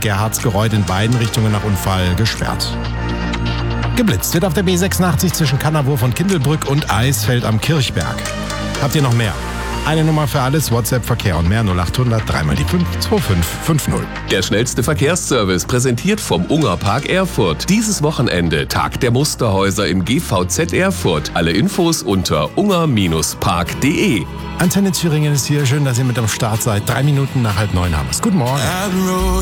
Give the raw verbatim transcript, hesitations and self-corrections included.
Gerhardsgereuth in beiden Richtungen nach Unfall gesperrt. Geblitzt wird auf der B sechsundachtzig zwischen Kannerwurf und Kindelbrück und Eisfeld am Kirchberg. Habt ihr noch mehr? Eine Nummer für alles, WhatsApp, Verkehr und mehr, null achthundert, dreimal die fünf, zwei fünf fünf null. Der schnellste Verkehrsservice, präsentiert vom Ungerpark Erfurt. Dieses Wochenende Tag der Musterhäuser im G V Z Erfurt. Alle Infos unter unger Park punkt de. Antenne Thüringen ist hier. Schön, dass ihr mit am Start seid. Drei Minuten nach halb neun haben wir es. Guten Morgen.